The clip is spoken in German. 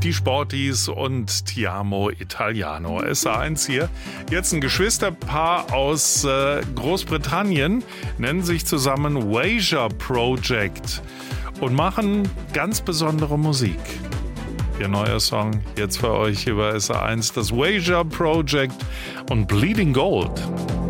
Die Sporties und Ti amo Italiano. SA1 hier. Jetzt ein Geschwisterpaar aus Großbritannien, nennen sich zusammen Wager Project und machen ganz besondere Musik. Ihr neuer Song jetzt für euch über SA1, das Wager Project und Bleeding Gold.